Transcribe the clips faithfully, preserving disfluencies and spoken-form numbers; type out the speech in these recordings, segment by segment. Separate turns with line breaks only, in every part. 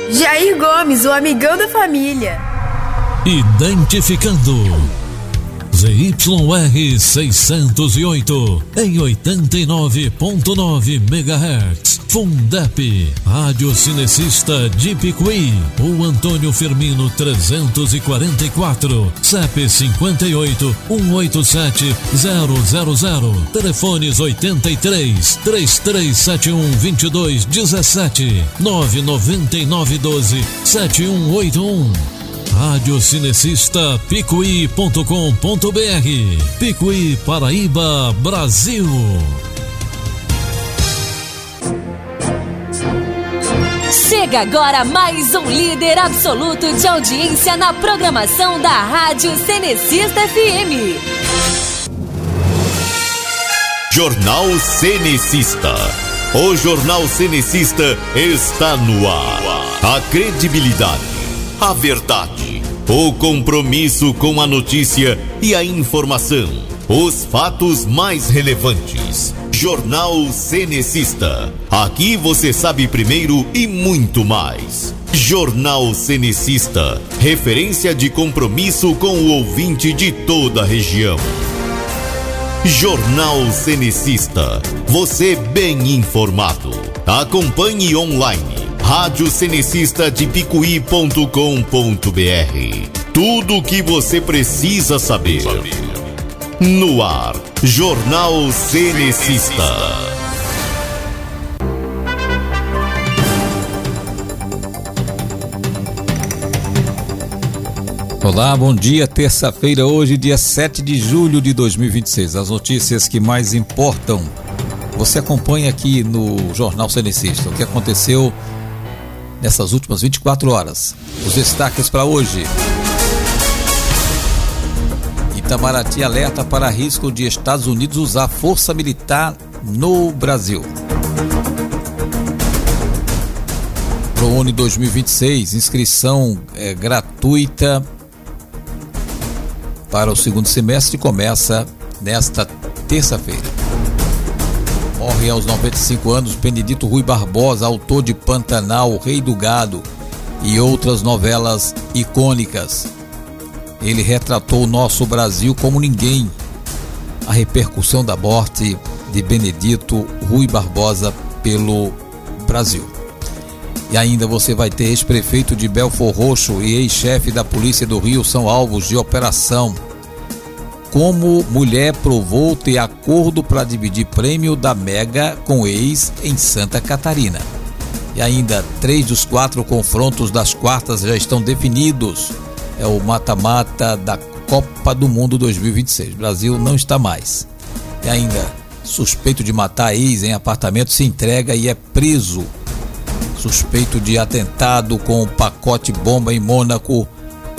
Jair Gomes, o amigão da família.
Identificando Z Y R seiscentos e oito em oitenta e nove ponto nove megahertz. Fundep, Rádio Cinecista de Picuí. O Antônio Firmino trezentos e quarenta e quatro, C E P cinquenta e oito, cento e oitenta e sete, zero zero zero. Telefones oitenta e três, trinta e três setenta e um, vinte e dois dezessete, nove nove nove doze, sete um oito um. Rádio Cinecista Picuí ponto com ponto br. Picuí, Paraíba, Brasil.
Chega agora mais um líder absoluto de audiência na programação da Rádio Cinecista F M.
Jornal Cinecista. O Jornal Cinecista está no ar. A credibilidade, a verdade, o compromisso com a notícia e a informação, os fatos mais relevantes. Jornal Cinecista. Aqui você sabe primeiro e muito mais. Jornal Cinecista, referência de compromisso com o ouvinte de toda a região. Jornal Cinecista, você bem informado. Acompanhe online. Rádio Cinecista de Picuí ponto com ponto br. Tudo o que você precisa saber. No ar, Jornal Cinecista.
Olá, bom dia, terça-feira, hoje, dia sete de julho de dois mil e vinte e seis. As notícias que mais importam, você acompanha aqui no Jornal Cinecista. O que aconteceu nessas últimas vinte e quatro horas. Os destaques para hoje. Itamaraty alerta para risco de Estados Unidos usar força militar no Brasil. ProUni dois mil e vinte e seis, inscrição é, gratuita para o segundo semestre, começa nesta terça-feira. Morre aos noventa e cinco anos Benedito Rui Barbosa, autor de Pantanal, O Rei do Gado e outras novelas icônicas. Ele retratou o nosso Brasil como ninguém. A repercussão da morte de Benedito Rui Barbosa pelo Brasil. E ainda você vai ter ex-prefeito de Belford Roxo e ex-chefe da Polícia do Rio são alvos de operação. Como mulher provou ter acordo para dividir prêmio da Mega com ex em Santa Catarina. E ainda três dos quatro confrontos das quartas já estão definidos. É o mata-mata da Copa do Mundo dois mil e vinte e seis. O Brasil não está mais. E ainda, suspeito de matar ex em apartamento se entrega e é preso. Suspeito de atentado com um pacote bomba em Mônaco.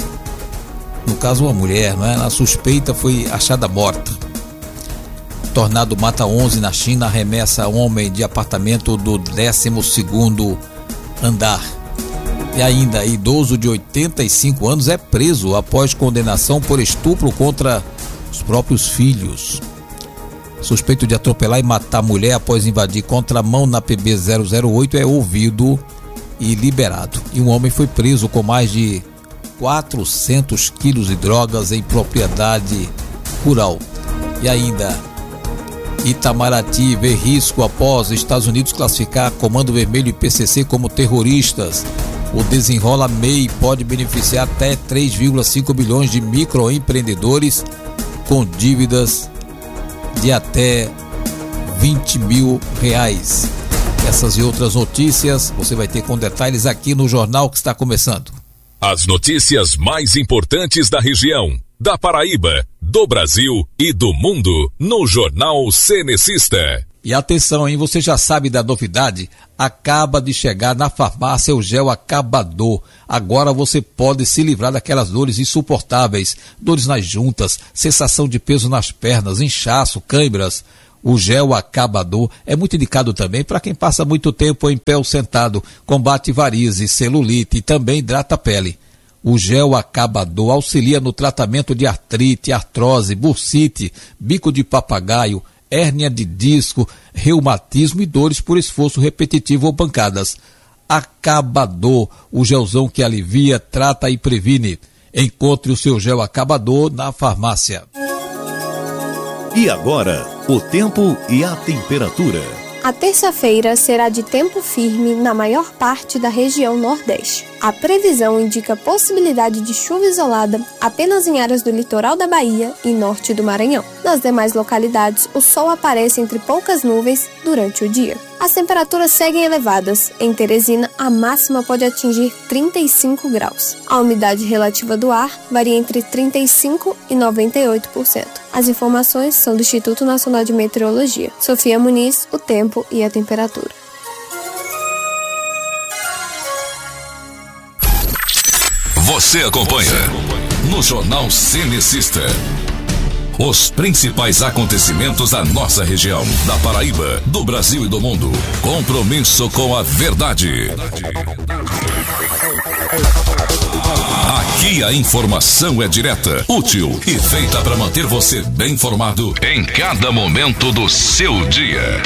No caso, uma mulher, não é? A suspeita foi achada morta. Tornado mata onze na China, arremessa homem de apartamento do décimo segundo andar. E ainda, idoso de oitenta e cinco anos é preso após condenação por estupro contra os próprios filhos. Suspeito de atropelar e matar mulher após invadir contramão na P B zero zero oito é ouvido e liberado. E um homem foi preso com mais de quatrocentos quilos de drogas em propriedade rural. E ainda, Itamaraty vê risco após Estados Unidos classificar Comando Vermelho e P C C como terroristas. O Desenrola M E I pode beneficiar até três vírgula cinco bilhões de microempreendedores com dívidas de até vinte mil reais. Essas e outras notícias você vai ter com detalhes aqui no jornal que está começando.
As notícias mais importantes da região, da Paraíba, do Brasil e do mundo no Jornal Cinecista.
E atenção, hein? Você já sabe da novidade? Acaba de chegar na farmácia o gel acabador. Agora você pode se livrar daquelas dores insuportáveis, dores nas juntas, sensação de peso nas pernas, inchaço, câimbras. O gel acabador é muito indicado também para quem passa muito tempo em pé ou sentado, combate varizes, celulite e também hidrata a pele. O gel acabador auxilia no tratamento de artrite, artrose, bursite, bico de papagaio, hérnia de disco, reumatismo e dores por esforço repetitivo ou pancadas. Acabador, o gelzão que alivia, trata e previne. Encontre o seu gel Acabador na farmácia.
E agora, o tempo e a temperatura.
A terça-feira será de tempo firme na maior parte da região Nordeste. A previsão indica possibilidade de chuva isolada apenas em áreas do litoral da Bahia e norte do Maranhão. Nas demais localidades, o sol aparece entre poucas nuvens durante o dia. As temperaturas seguem elevadas. Em Teresina, a máxima pode atingir trinta e cinco graus. A umidade relativa do ar varia entre trinta e cinco por cento e noventa e oito por cento. As informações são do Instituto Nacional de Meteorologia. Sofia Muniz, o tempo e a temperatura.
Você acompanha no Jornal Cenecista os principais acontecimentos da nossa região, da Paraíba, do Brasil e do mundo. Compromisso com a verdade. Aqui a informação é direta, útil e feita para manter você bem informado em cada momento do seu dia.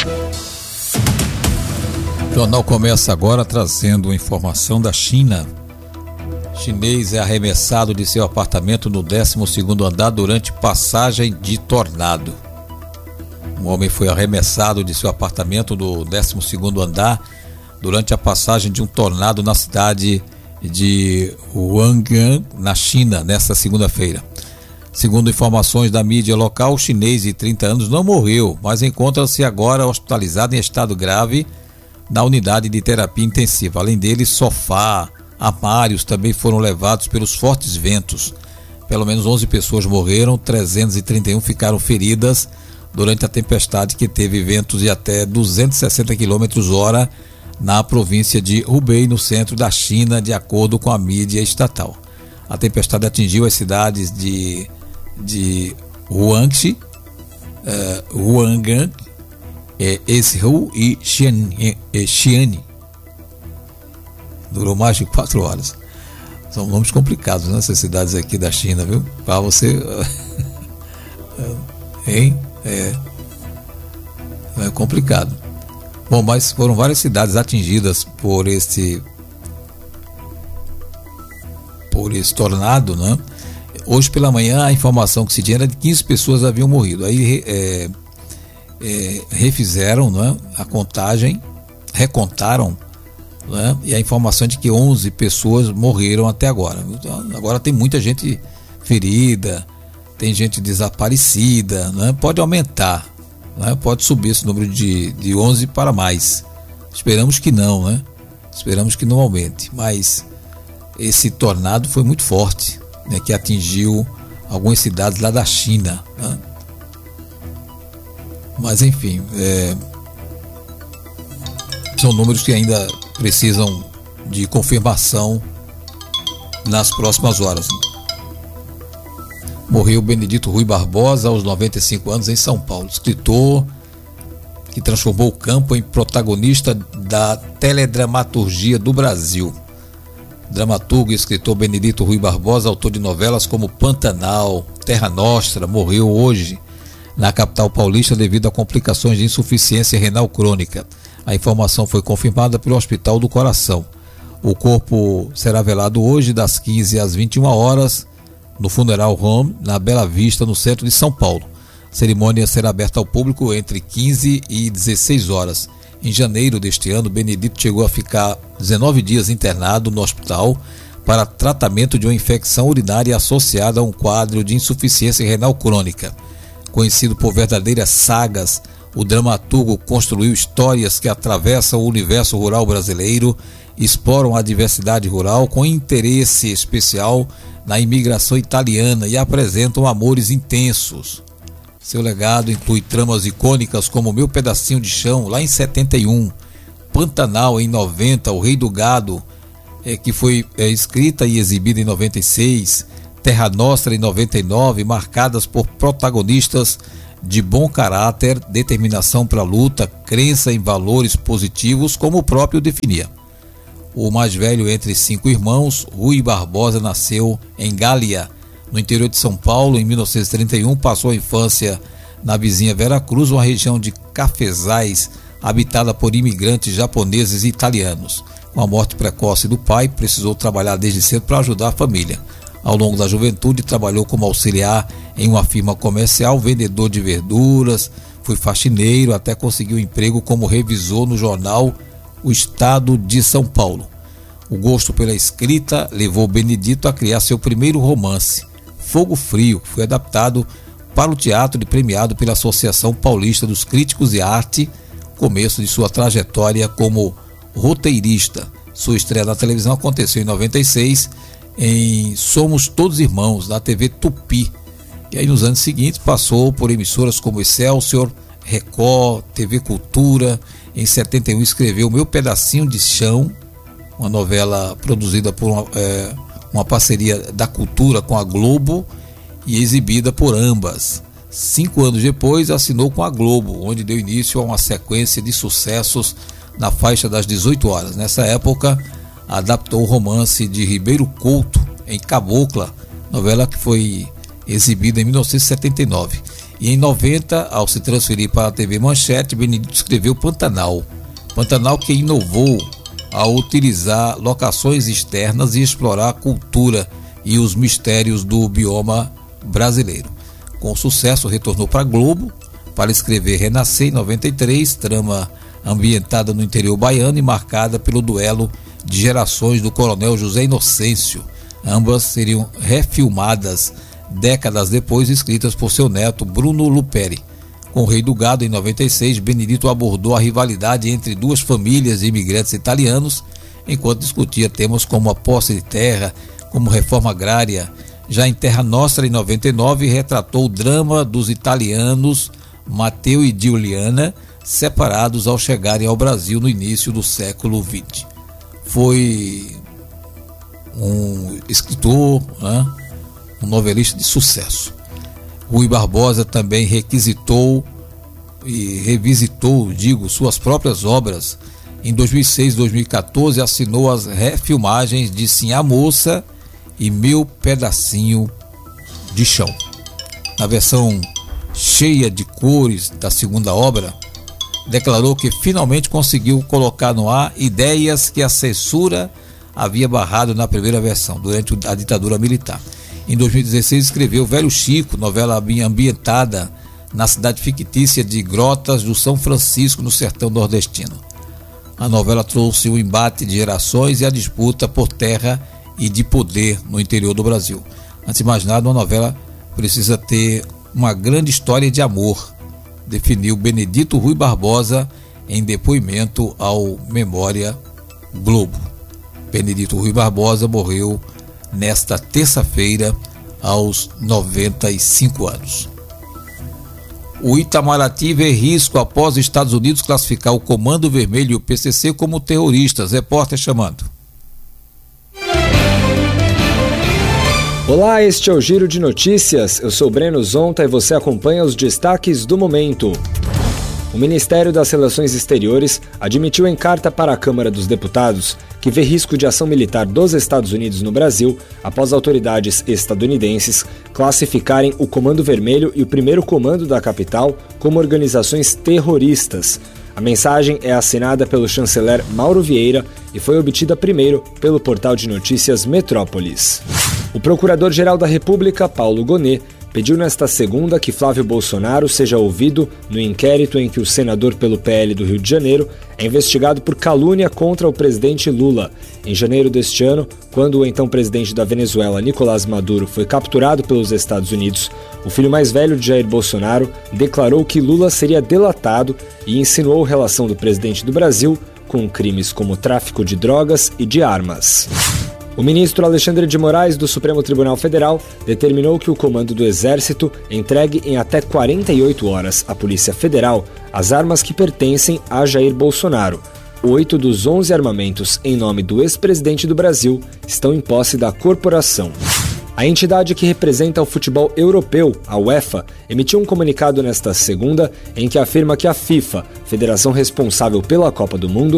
O jornal começa agora trazendo informação da China. Chinês é arremessado de seu apartamento no décimo segundo andar durante passagem de tornado. Um homem foi arremessado de seu apartamento no décimo segundo andar durante a passagem de um tornado na cidade de Huanggang, na China, nesta segunda-feira. Segundo informações da mídia local, o chinês de trinta anos não morreu, mas encontra-se agora hospitalizado em estado grave na unidade de terapia intensiva. Além dele, sofá, armários também foram levados pelos fortes ventos. Pelo menos onze pessoas morreram, trezentas e trinta e uma ficaram feridas durante a tempestade que teve ventos de até duzentos e sessenta quilômetros por hora na província de Hubei, no centro da China, de acordo com a mídia estatal. A tempestade atingiu as cidades de, de Huangxi, uh, Huanggang, eh, Ezhou e Xi'an, eh, Xi'an. Durou mais de quatro horas. São nomes complicados, né? Essas cidades aqui da China, viu? Para você... hein? É... é complicado. Bom, mas foram várias cidades atingidas por esse... por esse tornado, né? Hoje pela manhã a informação que se tinha era de quinze pessoas haviam morrido. Aí é, é, refizeram, né, a contagem, recontaram, né, e a informação de que onze pessoas morreram até agora. Então, agora tem muita gente ferida, tem gente desaparecida, né? Pode aumentar, né? Pode subir esse número de, de onze para mais. Esperamos que não, né? Esperamos que não aumente, mas esse tornado foi muito forte, né, que atingiu algumas cidades lá da China, né? Mas enfim, é, são números que ainda precisam de confirmação nas próximas horas. Morreu Benedito Rui Barbosa aos noventa e cinco anos em São Paulo, escritor que transformou o campo em protagonista da teledramaturgia do Brasil. Dramaturgo e escritor Benedito Rui Barbosa, autor de novelas como Pantanal, Terra Nostra, morreu hoje na capital paulista devido a complicações de insuficiência renal crônica. A informação foi confirmada pelo Hospital do Coração. O corpo será velado hoje das quinze às vinte e uma horas no Funeral Home, na Bela Vista, no centro de São Paulo. A cerimônia será aberta ao público entre quinze e dezesseis horas. Em janeiro deste ano, Benedito chegou a ficar dezenove dias internado no hospital para tratamento de uma infecção urinária associada a um quadro de insuficiência renal crônica. Conhecido por verdadeiras sagas, o dramaturgo construiu histórias que atravessam o universo rural brasileiro, exploram a diversidade rural com interesse especial na imigração italiana e apresentam amores intensos. Seu legado inclui tramas icônicas como Meu Pedacinho de Chão, lá em setenta e um, Pantanal, em noventa, O Rei do Gado, é, que foi é, escrita e exibida em noventa e seis, Terra Nostra, em noventa e nove, marcadas por protagonistas de bom caráter, determinação para a luta, crença em valores positivos, como o próprio definia. O mais velho entre cinco irmãos, Rui Barbosa, nasceu em Gália, no interior de São Paulo, em mil novecentos e trinta e um, passou a infância na vizinha Veracruz, uma região de cafezais habitada por imigrantes japoneses e italianos. Com a morte precoce do pai, precisou trabalhar desde cedo para ajudar a família. Ao longo da juventude, trabalhou como auxiliar em uma firma comercial, vendedor de verduras, foi faxineiro, até conseguiu emprego como revisor no jornal O Estado de São Paulo. O gosto pela escrita levou Benedito a criar seu primeiro romance, Fogo Frio, que foi adaptado para o teatro e premiado pela Associação Paulista dos Críticos de Arte, começo de sua trajetória como roteirista. Sua estreia na televisão aconteceu em noventa e seis, em Somos Todos Irmãos, na T V Tupi. E aí nos anos seguintes passou por emissoras como Excelsior, Record, T V Cultura. Em setenta e um escreveu Meu Pedacinho de Chão, uma novela produzida por uma, é, uma parceria da Cultura com a Globo e exibida por ambas. Cinco anos depois assinou com a Globo, onde deu início a uma sequência de sucessos na faixa das dezoito horas. Nessa época, adaptou o romance de Ribeiro Couto em Cabocla, novela que foi exibida em mil novecentos e setenta e nove. E em noventa, ao se transferir para a T V Manchete, Benedito escreveu Pantanal. Pantanal que inovou ao utilizar locações externas e explorar a cultura e os mistérios do bioma brasileiro. Com sucesso, retornou para a Globo para escrever Renascer em noventa e três, trama ambientada no interior baiano e marcada pelo duelo de gerações do coronel José Inocêncio. Ambas seriam refilmadas décadas depois, escritas por seu neto Bruno Luperi. Com o Rei do Gado, em noventa e seis, Benedito abordou a rivalidade entre duas famílias de imigrantes italianos, enquanto discutia temas como a posse de terra, como reforma agrária. Já em Terra Nostra, em noventa e nove, retratou o drama dos italianos Matteo e Giuliana, separados ao chegarem ao Brasil no início do século vinte. Foi um escritor, né, um novelista de sucesso. Rui Barbosa também requisitou e revisitou, digo, suas próprias obras. Em dois mil e seis e dois mil e quatorze assinou as refilmagens de Sim a Moça e Meu Pedacinho de Chão. Na versão cheia de cores da segunda obra, declarou que finalmente conseguiu colocar no ar ideias que a censura havia barrado na primeira versão, durante a ditadura militar. Em dois mil e dezesseis escreveu Velho Chico, novela ambientada na cidade fictícia de Grotas do São Francisco, no sertão nordestino. A novela trouxe o embate de gerações e a disputa por terra e de poder no interior do Brasil. Antes de mais nada, uma novela precisa ter uma grande história de amor, definiu Benedito Rui Barbosa em depoimento ao Memória Globo. Benedito Rui Barbosa morreu nesta terça-feira aos noventa e cinco anos. O Itamaraty vê risco após os Estados Unidos classificar o Comando Vermelho e o P C C como terroristas. Repórter chamando.
Olá, este é o Giro de Notícias. Eu sou Breno Zonta e você acompanha os destaques do momento. O Ministério das Relações Exteriores admitiu em carta para a Câmara dos Deputados que vê risco de ação militar dos Estados Unidos no Brasil após autoridades estadunidenses classificarem o Comando Vermelho e o Primeiro Comando da capital como organizações terroristas. A mensagem é assinada pelo chanceler Mauro Vieira e foi obtida primeiro pelo portal de notícias Metrópolis. O Procurador-Geral da República, Paulo Gonet, pediu nesta segunda que Flávio Bolsonaro seja ouvido no inquérito em que o senador pelo P L do Rio de Janeiro é investigado por calúnia contra o presidente Lula. Em janeiro deste ano, quando o então presidente da Venezuela, Nicolás Maduro, foi capturado pelos Estados Unidos, o filho mais velho de Jair Bolsonaro declarou que Lula seria delatado e insinuou relação do presidente do Brasil com crimes como tráfico de drogas e de armas. O ministro Alexandre de Moraes, do Supremo Tribunal Federal, determinou que o comando do Exército entregue em até quarenta e oito horas à Polícia Federal as armas que pertencem a Jair Bolsonaro. Oito dos onze armamentos em nome do ex-presidente do Brasil estão em posse da corporação. A entidade que representa o futebol europeu, a UEFA, emitiu um comunicado nesta segunda em que afirma que a FIFA, federação responsável pela Copa do Mundo,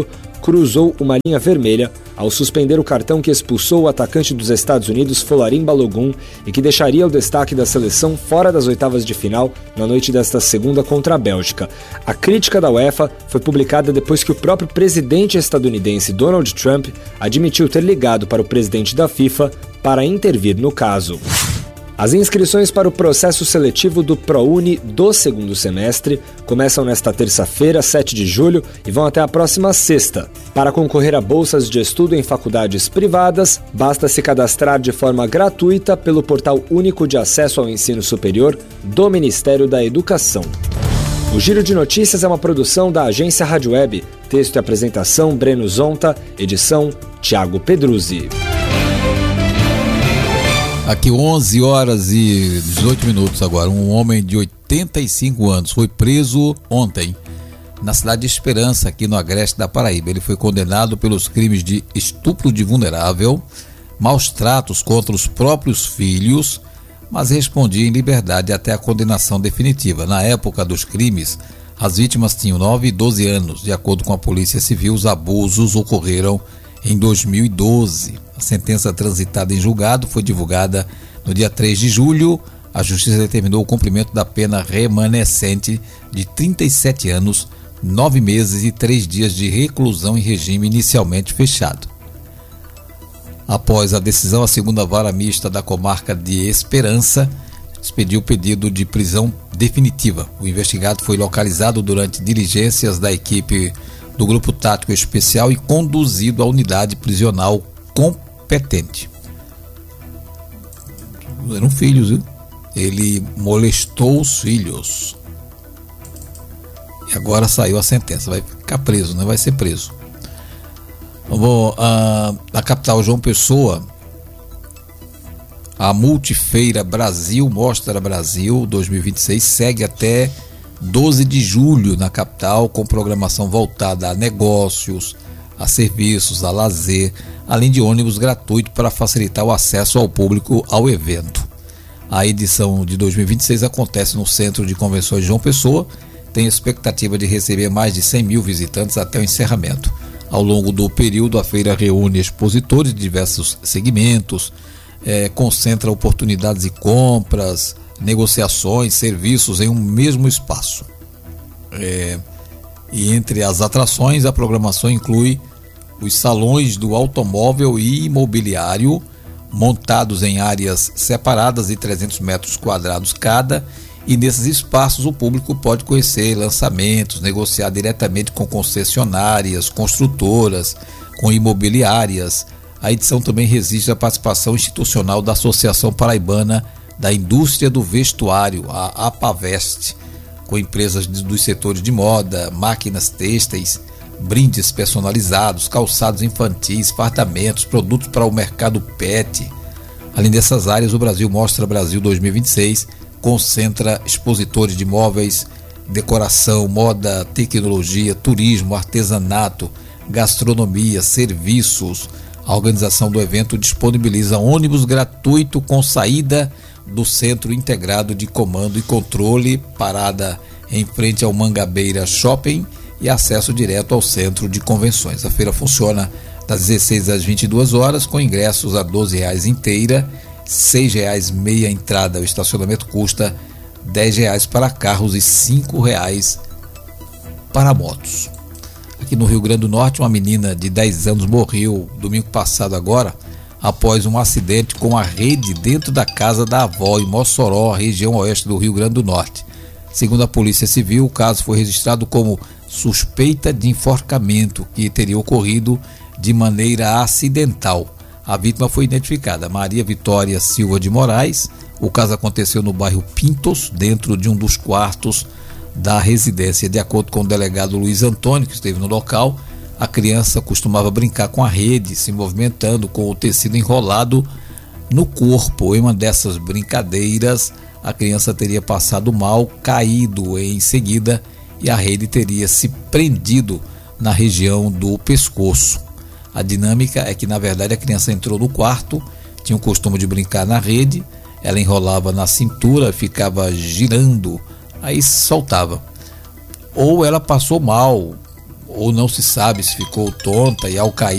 cruzou uma linha vermelha ao suspender o cartão que expulsou o atacante dos Estados Unidos, Folarin Balogun, e que deixaria o destaque da seleção fora das oitavas de final na noite desta segunda contra a Bélgica. A crítica da UEFA foi publicada depois que o próprio presidente estadunidense Donald Trump admitiu ter ligado para o presidente da FIFA para intervir no caso. As inscrições para o processo seletivo do ProUni do segundo semestre começam nesta terça-feira, sete de julho, e vão até a próxima sexta. Para concorrer a bolsas de estudo em faculdades privadas, basta se cadastrar de forma gratuita pelo Portal Único de Acesso ao Ensino Superior do Ministério da Educação. O Giro de Notícias é uma produção da agência Rádio Web. Texto e apresentação, Breno Zonta. Edição, Thiago Pedruzzi.
Aqui onze horas e dezoito minutos agora. Um homem de oitenta e cinco anos foi preso ontem na cidade de Esperança, aqui no Agreste da Paraíba. Ele foi condenado pelos crimes de estupro de vulnerável, maus tratos contra os próprios filhos, mas respondia em liberdade até a condenação definitiva. Na época dos crimes, as vítimas tinham nove e doze anos. De acordo com a Polícia Civil, os abusos ocorreram em dois mil e doze. A sentença transitada em julgado foi divulgada no dia três de julho. A Justiça determinou o cumprimento da pena remanescente de trinta e sete anos, nove meses e três dias de reclusão em regime inicialmente fechado. Após a decisão, a segunda vara mista da comarca de Esperança expediu o pedido de prisão definitiva. O investigado foi localizado durante diligências da equipe do Grupo Tático Especial e conduzido à unidade prisional competente. Eram filhos, viu? Ele molestou os filhos. E agora saiu a sentença. Vai ficar preso, não vai ser preso. Bom, a, a capital João Pessoa, a Multifeira Brasil, Mostra Brasil dois mil e vinte e seis, segue até doze de julho na capital, com programação voltada a negócios, a serviços, a lazer, além de ônibus gratuito para facilitar o acesso ao público ao evento. A edição de dois mil e vinte e seis acontece no Centro de Convenções de João Pessoa, tem expectativa de receber mais de cem mil visitantes até o encerramento. Ao longo do período, a feira reúne expositores de diversos segmentos, é, concentra oportunidades de compras, negociações, serviços em um mesmo espaço. É, e entre as atrações, a programação inclui os salões do automóvel e imobiliário, montados em áreas separadas de trezentos metros quadrados cada, e nesses espaços o público pode conhecer lançamentos, negociar diretamente com concessionárias, construtoras, com imobiliárias. A edição também registra a participação institucional da Associação Paraibana da Indústria do Vestuário, a APAVEST, com empresas dos setores de moda, máquinas têxteis, brindes personalizados, calçados infantis, fardamentos, produtos para o mercado pet. Além dessas áreas, o Brasil Mostra Brasil dois mil e vinte e seis concentra expositores de móveis, decoração, moda, tecnologia, turismo, artesanato, gastronomia, serviços. A organização do evento disponibiliza ônibus gratuito com saída do Centro Integrado de Comando e Controle, parada em frente ao Mangabeira Shopping e acesso direto ao Centro de Convenções. A feira funciona das dezesseis às vinte e duas horas, com ingressos a doze reais inteira, seis reais meia entrada. O estacionamento custa dez reais para carros e cinco reais para motos. Aqui no Rio Grande do Norte, uma menina de dez anos morreu domingo passado agora, após um acidente com a rede dentro da casa da avó em Mossoró, região oeste do Rio Grande do Norte. Segundo a Polícia Civil, o caso foi registrado como suspeita de enforcamento, que teria ocorrido de maneira acidental. A vítima foi identificada, Maria Vitória Silva de Moraes. O caso aconteceu no bairro Pintos, dentro de um dos quartos da residência. De acordo com o delegado Luiz Antônio, que esteve no local, a criança costumava brincar com a rede, se movimentando com o tecido enrolado no corpo. Em uma dessas brincadeiras, a criança teria passado mal, caído em seguida, e a rede teria se prendido na região do pescoço. A dinâmica é que, na verdade, a criança entrou no quarto, tinha o costume de brincar na rede, ela enrolava na cintura, ficava girando, aí soltava. Ou ela passou mal, ou não se sabe se ficou tonta e ao cair